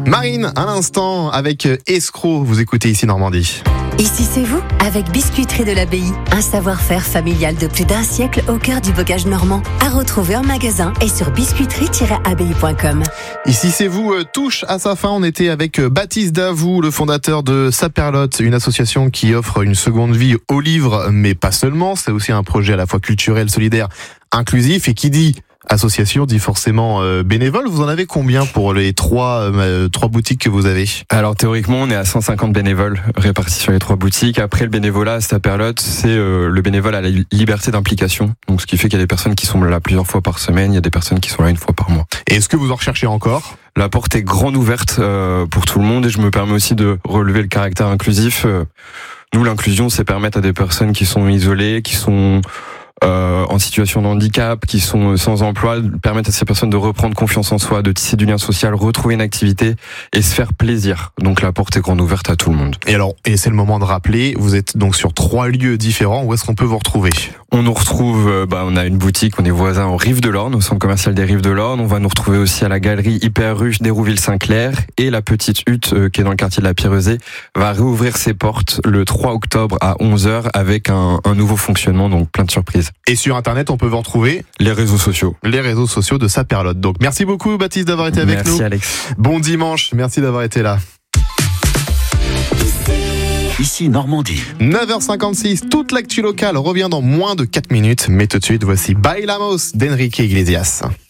Marine, à l'instant, avec Escroc, vous écoutez ici Normandie. Ici c'est vous, avec Biscuiterie de l'Abbaye. Un savoir-faire familial de plus d'1 siècle au cœur du bocage normand. À retrouver en magasin et sur biscuiterie-abbaye.com. Ici c'est vous, touche à sa fin. On était avec Baptiste Davout, le fondateur de Saperlotte, une association qui offre une seconde vie aux livres, mais pas seulement. C'est aussi un projet à la fois culturel, solidaire, inclusif, et qui dit association dit forcément bénévole. Vous en avez combien pour les trois boutiques que vous avez? Alors théoriquement, on est à 150 bénévoles répartis sur les 3 boutiques. Après, le bénévolat à Saperlotte, c'est le bénévole à la liberté d'implication. Donc ce qui fait qu'il y a des personnes qui sont là plusieurs fois par semaine, il y a des personnes qui sont là 1 fois par mois. Et est-ce que vous en recherchez encore? La porte est grande ouverte pour tout le monde et je me permets aussi de relever le caractère inclusif. Nous, l'inclusion, c'est permettre à des personnes qui sont isolées, qui sont en situation de handicap, qui sont sans emploi, permettre à ces personnes de reprendre confiance en soi, de tisser du lien social, retrouver une activité et se faire plaisir. Donc la porte est grande ouverte à tout le monde. Et c'est le moment de rappeler, vous êtes donc sur 3 lieux différents. Où est-ce qu'on peut vous retrouver? On nous retrouve, on a une boutique, on est voisins au Rives de l'Orne, au centre commercial des Rives de l'Orne. On va nous retrouver aussi à la galerie Hyper Ruche d'Hérouville-Saint-Clair, et la petite hutte qui est dans le quartier de la Pireusée va réouvrir ses portes le 3 octobre à 11h avec un nouveau fonctionnement, donc plein de surprises. Et sur internet, on peut vous retrouver les réseaux sociaux de Saperlotte. Donc merci beaucoup Baptiste d'avoir été avec nous. Merci Alex. Bon dimanche, merci d'avoir été là. Ici Normandie. 9h56, toute l'actu locale revient dans moins de 4 minutes. Mais tout de suite, voici Bailamos d'Enrique Iglesias.